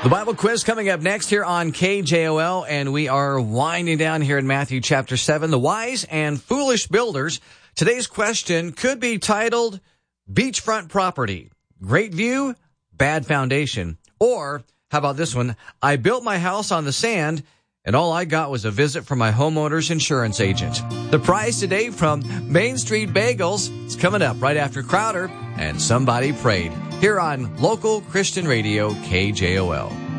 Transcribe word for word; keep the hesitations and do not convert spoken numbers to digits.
The Bible quiz coming up next here on K J O L, and we are winding down here in Matthew chapter seven, the wise and foolish builders. Today's question could be titled Beachfront Property, Great View, Bad Foundation. Or, how about this one? I built my house on the sand, and all I got was a visit from my homeowner's insurance agent. The prize today from Main Street Bagels is coming up right after Crowder and Somebody Prayed here on Local Christian Radio K J O L.